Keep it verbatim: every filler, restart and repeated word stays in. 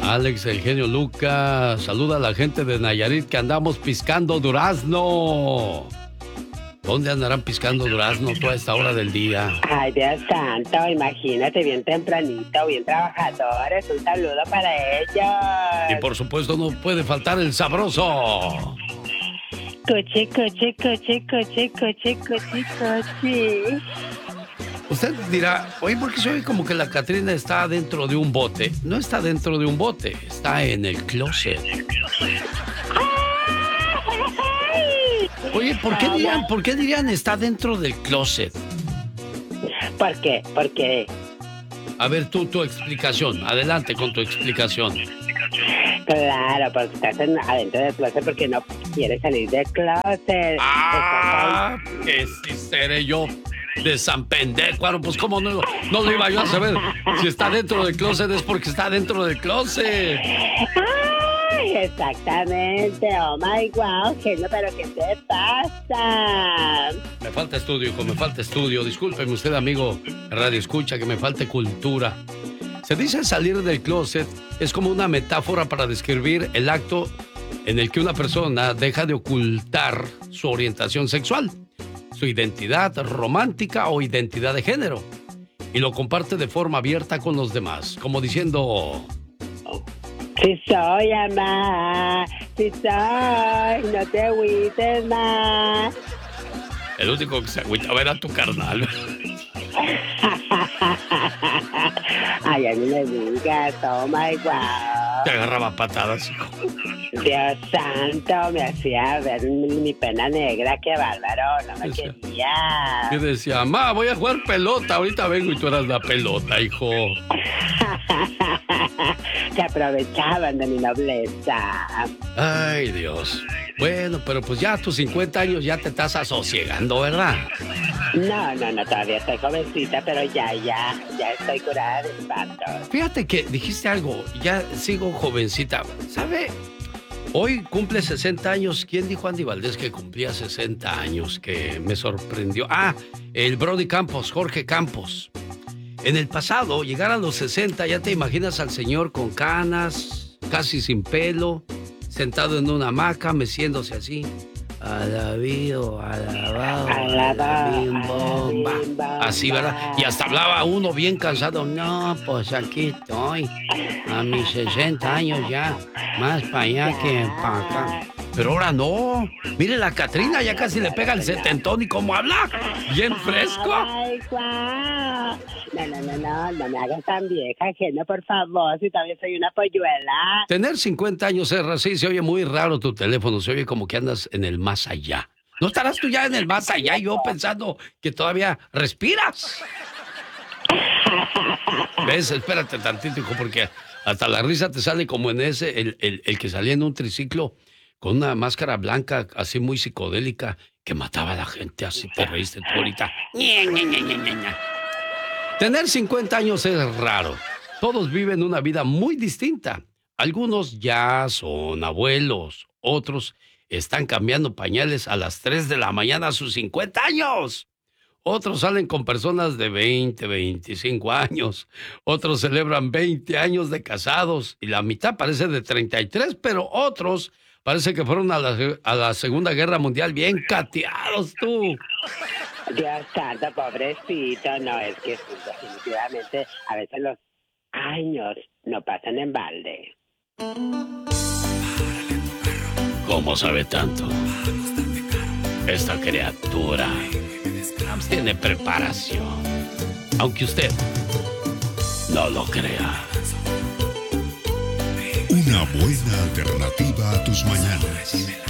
Alex, el genio Lucas, saluda a la gente de Nayarit que andamos piscando durazno. ¿Dónde andarán piscando durazno toda esta hora del día? Ay, Dios santo, imagínate, bien tempranito, bien trabajadores. Un saludo para ellos. Y por supuesto no puede faltar el sabroso. Coche, coche, coche, coche, coche, coche, coche. Usted dirá, oye, ¿por qué se oye como que la Catrina está dentro de un bote? No está dentro de un bote, está en el closet. Oye, ¿por qué dirían, ¿por qué dirían está dentro del closet? ¿Por qué? ¿Por qué? A ver, tú, tu explicación. Adelante con tu explicación. Claro, porque estás en, adentro del closet porque no quieres salir del closet. Ah, que si seré yo de San Pendejo. Bueno, pues cómo no, no lo iba yo a saber. Si está dentro del closet es porque está dentro del closet. Ay, exactamente. Oh my wow, genio, pero ¿qué te pasa? Me falta estudio, hijo, me falta estudio. Discúlpeme usted, amigo Radio Escucha, que me falte cultura. Se dice salir del closet es como una metáfora para describir el acto en el que una persona deja de ocultar su orientación sexual, su identidad romántica o identidad de género, y lo comparte de forma abierta con los demás, como diciendo... Si soy, amá, si soy, no te agüites más. El único que se agüitaba era tu carnal. Ay, a mí me digas, oh my wow. Te agarraba patadas, hijo. Dios santo, me hacía ver mi, mi pena negra, qué bárbaro, no me decía, quería. Yo decía, ma, voy a jugar pelota, ahorita vengo y tú eras la pelota, hijo. Se aprovechaban de mi nobleza. Ay, Dios. Bueno, pero pues ya a tus cincuenta años ya te estás asosiegando, ¿verdad? No, no, no, todavía estoy jovencita, pero ya, ya, ya estoy curada de espanto. Fíjate que dijiste algo, ya sigo jovencita, ¿sabe? Hoy cumple sesenta años. ¿Quién dijo Andy Valdés que cumplía sesenta años? Que me sorprendió. Ah, el Brody Campos, Jorge Campos. En el pasado, llegar a los sesenta, ya te imaginas al señor con canas, casi sin pelo, sentado en una hamaca, meciéndose así. Alabío, alabado, alabín, bomba. Así, ¿verdad? Y hasta hablaba uno bien cansado. No, pues aquí estoy, a mis sesenta años ya, más para allá que para acá. Pero ahora no. Mire, la Catrina ya casi le pega el setentón y cómo habla. Bien fresco. Ay, guau. No, no, no, no, no me hagas tan vieja, genio, por favor, si todavía soy una polluela. Tener cincuenta años, Serra, sí, se oye muy raro tu teléfono, se oye como que andas en el más allá. ¿No estarás tú ya en el más allá y yo pensando que todavía respiras? ¿Ves? Espérate tantito, hijo, porque hasta la risa te sale como en ese, el, el, el que salía en un triciclo con una máscara blanca así muy psicodélica que mataba a la gente, así te reíste tú ahorita. Ñe, ñe, ñe, ñe, ñe. Tener cincuenta años es raro. Todos viven una vida muy distinta. Algunos ya son abuelos, otros están cambiando pañales a las tres de la mañana a sus cincuenta años. Otros salen con personas de veinte, veinticinco años. Otros celebran veinte años de casados y la mitad parece de treinta y tres, pero otros parece que fueron a la, a la Segunda Guerra Mundial bien cateados, tú. Dios santo, pobrecito, no, es que definitivamente a veces los años no pasan en balde. ¿Cómo sabe tanto? Esta criatura tiene preparación, aunque usted no lo crea. Una buena alternativa a tus mañanas.